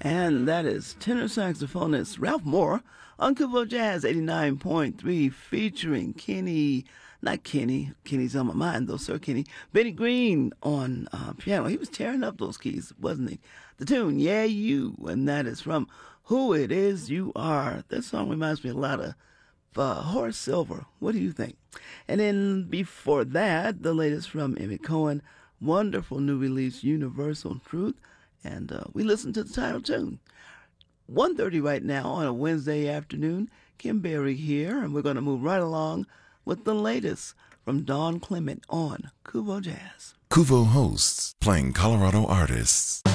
And that is tenor saxophonist Ralph Moore on Kubo Jazz 89.3 featuring Kenny's on my mind though, Sir Kenny, Benny Green on piano. He was tearing up those keys, wasn't he? The tune, Yeah You, and that is from Who It Is You Are. That song reminds me a lot of Horace Silver. What do you think? And then before that, the latest from Emmett Cohen, wonderful new release, Universal Truth. And we listened to the title tune. 1:30 right now on a Wednesday afternoon. Kim Berry here, and we're going to move right along with the latest from Don Clement on Kubo Jazz. Kuvo hosts playing Colorado artists.